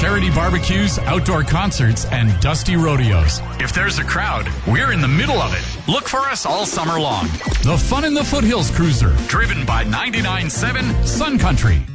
charity barbecues, outdoor concerts, and dusty rodeos. If there's a crowd, we're in the middle of it. Look for us all summer long. The Fun in the Foothills Cruiser, driven by 99.7 Sun Country.